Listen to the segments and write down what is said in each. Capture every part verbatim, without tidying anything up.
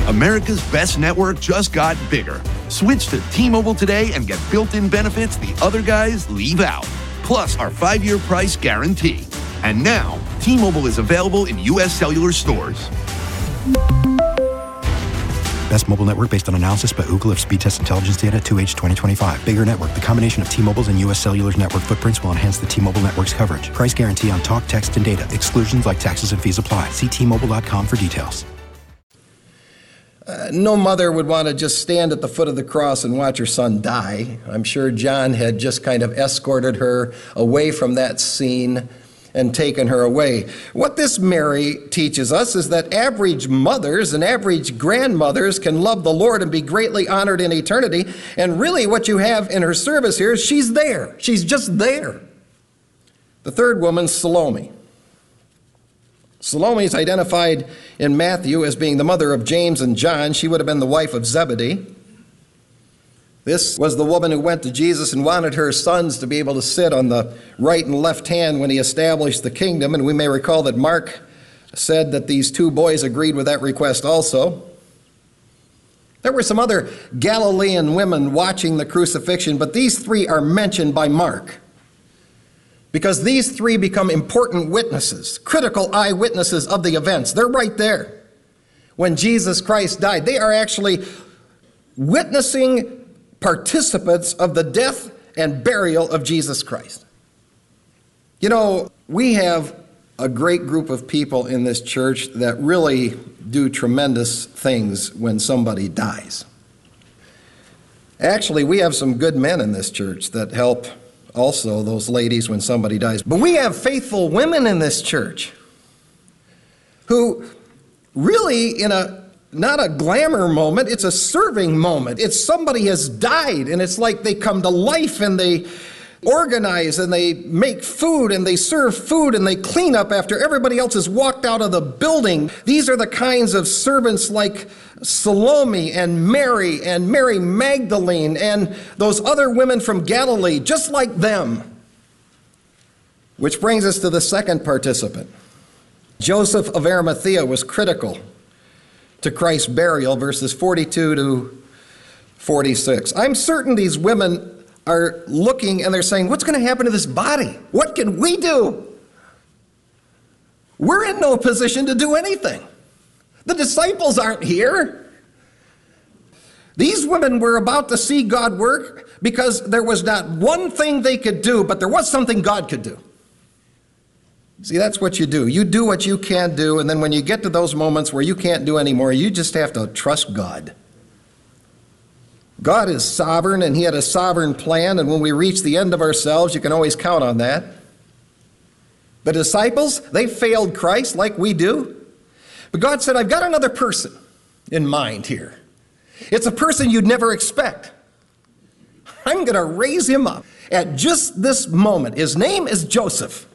America's best network just got bigger. Switch to T-Mobile today and get built-in benefits the other guys leave out. Plus our five-year price guarantee. And now, T-Mobile is available in U S cellular stores. Best mobile network based on analysis by Ookla of speed test intelligence data two H twenty twenty-five. Bigger network. The combination of T-Mobile's and U S Cellular's network footprints will enhance the T-Mobile network's coverage. Price guarantee on talk, text, and data. Exclusions like taxes and fees apply. See T Mobile dot com for details. Uh, no mother would want to just stand at the foot of the cross and watch her son die. I'm sure John had just kind of escorted her away from that scene and taken her away. What this Mary teaches us is that average mothers and average grandmothers can love the Lord and be greatly honored in eternity. And really what you have in her service here is she's there. She's just there. The third woman, Salome. Salome is identified in Matthew as being the mother of James and John. She would have been the wife of Zebedee. This was the woman who went to Jesus and wanted her sons to be able to sit on the right and left hand when he established the kingdom. And we may recall that Mark said that these two boys agreed with that request also. There were some other Galilean women watching the crucifixion, but these three are mentioned by Mark, because these three become important witnesses, critical eyewitnesses of the events. They're right there. When Jesus Christ died, they are actually witnessing participants of the death and burial of Jesus Christ. You know, we have a great group of people in this church that really do tremendous things when somebody dies. Actually, we have some good men in this church that help also those ladies when somebody dies. But we have faithful women in this church who really, in a not a glamour moment, it's a serving moment. It's somebody has died, and it's like they come to life and they organize and they make food and they serve food and they clean up after everybody else has walked out of the building. These are the kinds of servants like Salome and Mary and Mary Magdalene and those other women from Galilee, just like them. Which brings us to the second participant. Joseph of Arimathea was critical to Christ's burial, verses forty-two to forty-six. I'm certain these women are looking and they're saying, what's going to happen to this body? What can we do? We're in no position to do anything. The disciples aren't here. These women were about to see God work because there was not one thing they could do, but there was something God could do. See, that's what you do. You do what you can do, and then when you get to those moments where you can't do anymore, you just have to trust God. God is sovereign, and he had a sovereign plan, and when we reach the end of ourselves, you can always count on that. The disciples, they failed Christ like we do. But God said, I've got another person in mind here. It's a person you'd never expect. I'm going to raise him up at just this moment. His name is Joseph.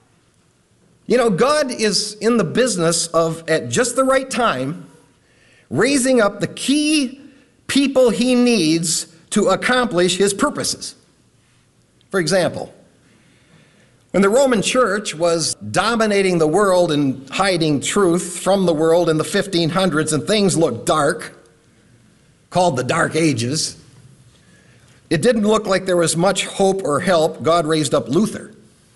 You know, God is in the business of, at just the right time, raising up the key people he needs to accomplish his purposes. For example, when the Roman Church was dominating the world and hiding truth from the world in the fifteen hundreds and things looked dark, called the Dark Ages, it didn't look like there was much hope or help. God raised up Luther.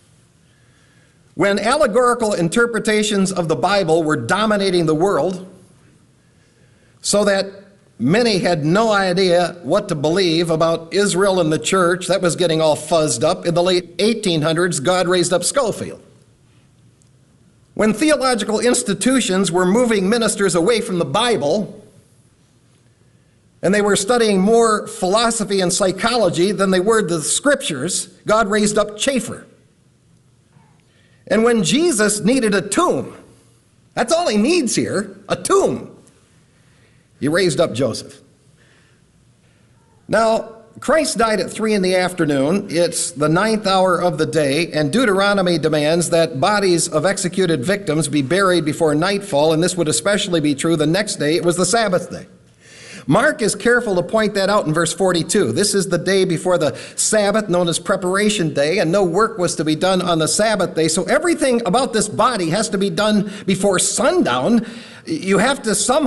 When allegorical interpretations of the Bible were dominating the world so that many had no idea what to believe about Israel and the church, that was getting all fuzzed up. In the late eighteen hundreds, God raised up Schofield. When theological institutions were moving ministers away from the Bible, and they were studying more philosophy and psychology than they were the scriptures, God raised up Chafer. And when Jesus needed a tomb, that's all he needs here, a tomb, he raised up Joseph. Now, Christ died at three in the afternoon. It's the ninth hour of the day, and Deuteronomy demands that bodies of executed victims be buried before nightfall, and this would especially be true the next day. It was the Sabbath day. Mark is careful to point that out in verse forty-two. This is the day before the Sabbath, known as Preparation Day, and no work was to be done on the Sabbath day. So everything about this body has to be done before sundown. You have to somehow